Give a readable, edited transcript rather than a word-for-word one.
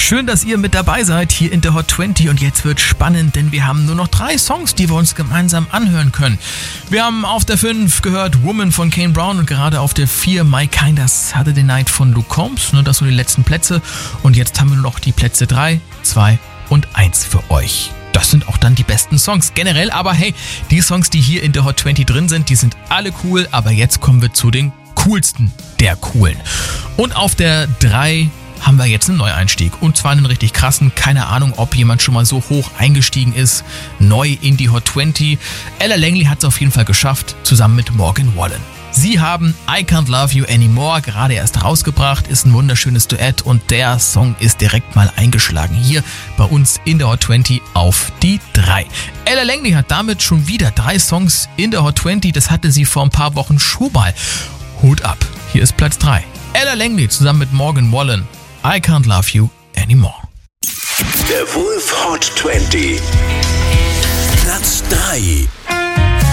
Schön, dass ihr mit dabei seid hier in der Hot 20 und jetzt wird spannend, denn wir haben nur noch 3 Songs, die wir uns gemeinsam anhören können. Wir haben auf der 5 gehört Woman von Kane Brown und gerade auf der 4 My Kinda Saturday Night von Luke Combs. Das sind die letzten Plätze und jetzt haben wir nur noch die Plätze 3, 2 und 1 für euch. Das sind auch dann die besten Songs generell, aber hey, die Songs, die hier in der Hot 20 drin sind, die sind alle cool, aber jetzt kommen wir zu den coolsten der coolen. Und auf der 3 haben wir jetzt einen Neueinstieg und zwar einen richtig krassen, keine Ahnung, ob jemand schon mal so hoch eingestiegen ist, neu in die Hot 20. Ella Langley hat es auf jeden Fall geschafft, zusammen mit Morgan Wallen. Sie haben I Can't Love You Anymore gerade erst rausgebracht, ist ein wunderschönes Duett und der Song ist direkt mal eingeschlagen hier bei uns in der Hot 20 auf die 3. Ella Langley hat damit schon wieder 3 Songs in der Hot 20, das hatte sie vor ein paar Wochen schon mal. Hut ab, hier ist Platz 3. Ella Langley zusammen mit Morgan Wallen, I Can't Love You Anymore. Der Wolf Hot 20